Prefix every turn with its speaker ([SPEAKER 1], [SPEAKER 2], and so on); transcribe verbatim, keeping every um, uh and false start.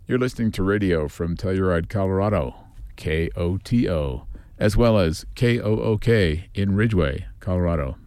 [SPEAKER 1] You're listening to radio from Telluride, Colorado, K O T O, as well as K O O K in Ridgeway, Colorado.